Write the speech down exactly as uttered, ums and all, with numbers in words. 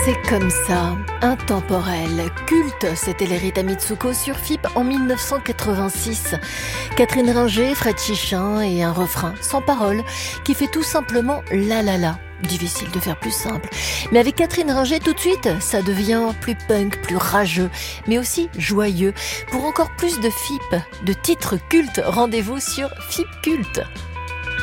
C'est comme ça, intemporel, culte, c'était les Rita Mitsuko sur F I P en mille neuf cent quatre-vingt-six. Catherine Ringer, Fred Chichin et un refrain sans parole qui fait tout simplement la la la. Difficile de faire plus simple. Mais avec Catherine Ringer, tout de suite, ça devient plus punk, plus rageux, mais aussi joyeux. Pour encore plus de F I P, de titres cultes, rendez-vous sur F I P Culte.